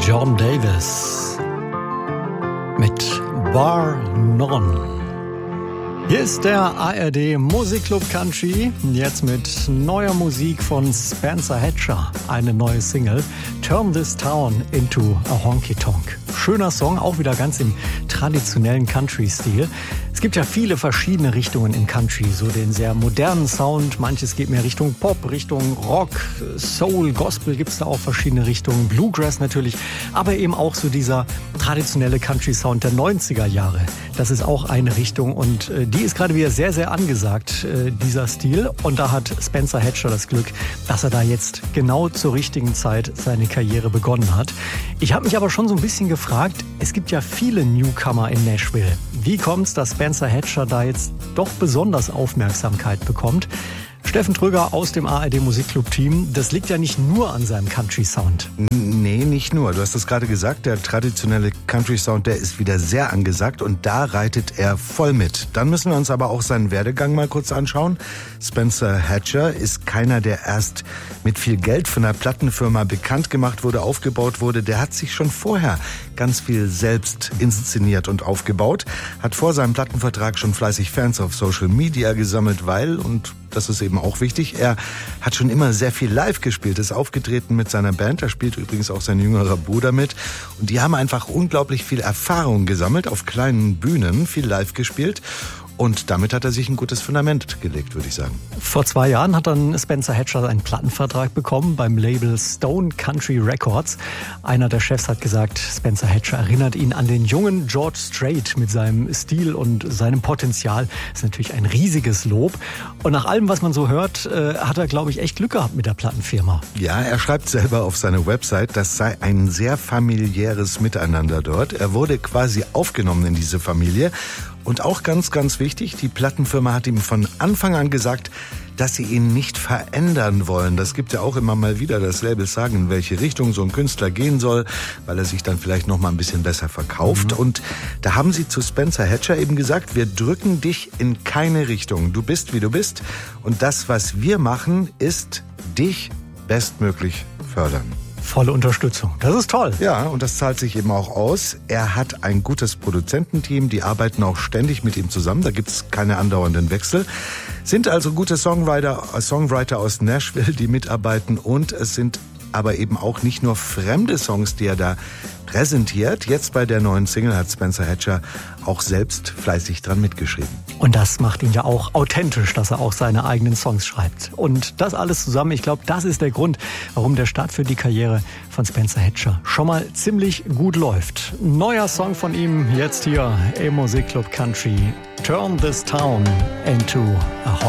John Davis mit Bar None. Hier ist der ARD Musikclub Country, jetzt mit neuer Musik von Spencer Hatcher, eine neue Single, Turn This Town into a Honky Tonk. Schöner Song, auch wieder ganz im traditionellen Country-Stil. Es gibt ja viele verschiedene Richtungen im Country, so den sehr modernen Sound, manches geht mehr Richtung Pop, Richtung Rock, Soul, Gospel gibt's da auch verschiedene Richtungen, Bluegrass natürlich, aber eben auch so dieser traditionelle Country-Sound der 90er Jahre. Das ist auch eine Richtung und die ist gerade wieder sehr, sehr angesagt, dieser Stil. Und da hat Spencer Hatcher das Glück, dass er da jetzt genau zur richtigen Zeit seine Karriere begonnen hat. Ich habe mich aber schon so ein bisschen gefragt, es gibt ja viele Newcomer in Nashville. Wie kommt's, dass Spencer Hatcher da jetzt doch besonders Aufmerksamkeit bekommt? Steffen Tröger aus dem ARD Musikclub-Team, das liegt ja nicht nur an seinem Country-Sound. Nee, nicht nur. Du hast es gerade gesagt, der traditionelle Country-Sound, der ist wieder sehr angesagt und da reitet er voll mit. Dann müssen wir uns aber auch seinen Werdegang mal kurz anschauen. Spencer Hatcher ist keiner, der erst mit viel Geld von einer Plattenfirma bekannt gemacht wurde, aufgebaut wurde. Der hat sich schon vorher ganz viel selbst inszeniert und aufgebaut, hat vor seinem Plattenvertrag schon fleißig Fans auf Social Media gesammelt, weil, und das ist eben auch wichtig, er hat schon immer sehr viel live gespielt, ist aufgetreten mit seiner Band, da spielt übrigens auch sein jüngerer Bruder mit und die haben einfach unglaublich viel Erfahrung gesammelt, auf kleinen Bühnen, viel live gespielt. Und damit hat er sich ein gutes Fundament gelegt, würde ich sagen. Vor 2 Jahren hat dann Spencer Hatcher einen Plattenvertrag bekommen beim Label Stone Country Records. Einer der Chefs hat gesagt, Spencer Hatcher erinnert ihn an den jungen George Strait mit seinem Stil und seinem Potenzial. Das ist natürlich ein riesiges Lob. Und nach allem, was man so hört, hat er, glaube ich, echt Glück gehabt mit der Plattenfirma. Ja, er schreibt selber auf seiner Website, das sei ein sehr familiäres Miteinander dort. Er wurde quasi aufgenommen in diese Familie. Und auch ganz, ganz wichtig, die Plattenfirma hat ihm von Anfang an gesagt, dass sie ihn nicht verändern wollen. Das gibt ja auch immer mal wieder, dass Labels sagen, in welche Richtung so ein Künstler gehen soll, weil er sich dann vielleicht noch mal ein bisschen besser verkauft. Und da haben sie zu Spencer Hatcher eben gesagt, wir drücken dich in keine Richtung. Du bist, wie du bist. Und das, was wir machen, ist dich bestmöglich fördern. Volle Unterstützung. Das ist toll. Ja, und das zahlt sich eben auch aus. Er hat ein gutes Produzententeam, die arbeiten auch ständig mit ihm zusammen. Da gibt's keine andauernden Wechsel. Sind also gute Songwriter aus Nashville, die mitarbeiten. Und es sind aber eben auch nicht nur fremde Songs, die er da präsentiert. Jetzt bei der neuen Single hat Spencer Hatcher auch selbst fleißig dran mitgeschrieben. Und das macht ihn ja auch authentisch, dass er auch seine eigenen Songs schreibt. Und das alles zusammen, ich glaube, das ist der Grund, warum der Start für die Karriere von Spencer Hatcher schon mal ziemlich gut läuft. Neuer Song von ihm jetzt hier im Musikclub Country. Turn This Town into a